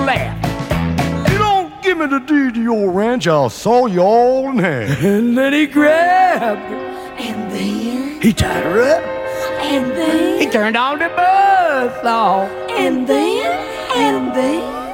laugh. You don't give me the DDO Ranch, I'll saw you all in half. And then he grabbed her. And then, He tied her up. and then, He turned on the buzzsaw. and then, and then.